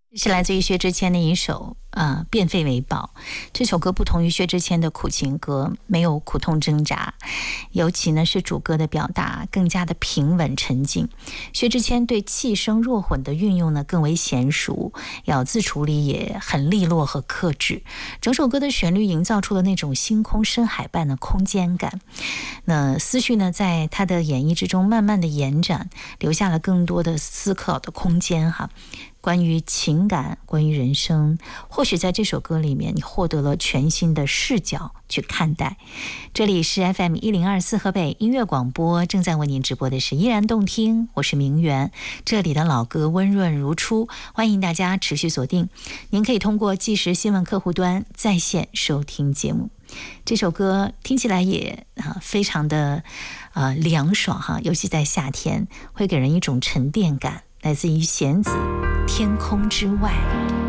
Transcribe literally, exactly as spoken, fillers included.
是来自于薛之谦的一首呃变废为宝。这首歌不同于薛之谦的苦情歌，没有苦痛挣扎，尤其呢是主歌的表达更加的平稳沉静。薛之谦对气声弱混的运用呢更为娴熟，咬字处理也很利落和克制。整首歌的旋律营造出了那种星空深海般的空间感。那思绪呢在他的演绎之中慢慢的延展，留下了更多的思考的空间哈。关于情感，关于人生，或许在这首歌里面你获得了全新的视角去看待。这里是 F M 一零二四河北音乐广播，正在为您直播的是依然动听，我是明媛。这里的老歌温润如初，欢迎大家持续锁定。您可以通过即时新闻客户端在线收听节目。这首歌听起来也、啊、非常的、呃、凉爽哈，尤其在夏天会给人一种沉淀感，来自于弦子天空之外。